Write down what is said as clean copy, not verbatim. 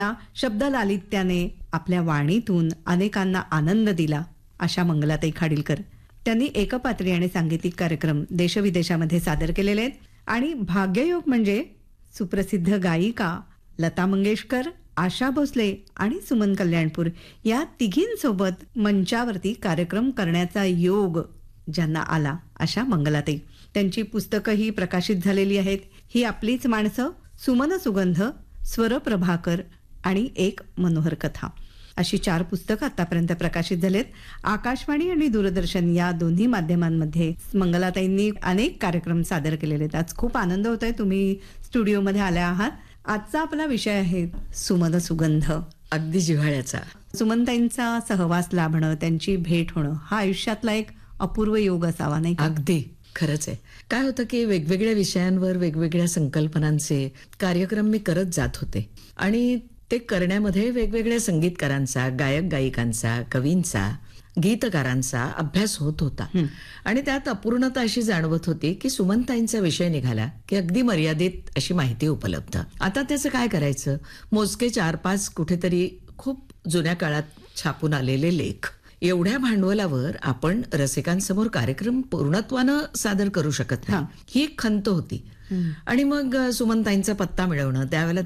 शब्द लालित्याने आपल्या वाणीतून अनेकांना आनंद दिला अशा मंगलाताई खाडीलकर. त्यांनी एकपात्री आणि सांगीतिक कार्यक्रम देशविदेशामध्ये सादर केलेले आहेत. आणि भाग्ययोग म्हणजे सुप्रसिद्ध गायिका लता मंगेशकर, आशा भोसले आणि सुमन कल्याणपूर या तिघींसोबत मंचावरती कार्यक्रम करण्याचा योग ज्यांना आला अशा मंगलाताई. त्यांची पुस्तकंही प्रकाशित झालेली आहेत. ही आपलीच माणसं, सुमन सुगंध, स्वर प्रभाकर आणि एक मनोहर कथा अशी 4 पुस्तकं आतापर्यंत प्रकाशित झालेत. आकाशवाणी आणि दूरदर्शन या दोन्ही माध्यमांमध्ये मंगलाताईंनी अनेक कार्यक्रम सादर केलेले आहेत. आज खूप आनंद होत आहे तुम्ही स्टुडिओमध्ये आल्या आहात. आजचा आपला विषय आहे सुमन सुगंध. अगदी जिव्हाळ्याचा. सुमनताईंचा सहवास लाभणं, त्यांची भेट होणं हा आयुष्यातला एक अपूर्व योग असावा, नाही का? अगदी खरंच आहे. काय होतं की वेगवेगळ्या विषयांवर वेगवेगळ्या संकल्पनांचे कार्यक्रम मी करत जात होते आणि ते करण्यामध्ये वेगवेगळ्या संगीतकारांचा, गायक गायिकांचा, कवींचा, गीतकारांचा अभ्यास होत होता. आणि त्यात अपूर्णता अशी जाणवत होती की सुमनताईंचा विषय निघाला की अगदी मर्यादित अशी माहिती उपलब्ध. आता त्याचं काय करायचं? मोजके 4-5 कुठेतरी खूप जुन्या काळात छापून आलेले लेख, एवढ्या भांडवलावर आपण रसिकांसमोर कार्यक्रम पूर्णत्वानं सादर करू शकत नाही, ही एक खंत होती. आणि मग सुमनताईंचा पत्ता मिळवणं, त्यावेळेला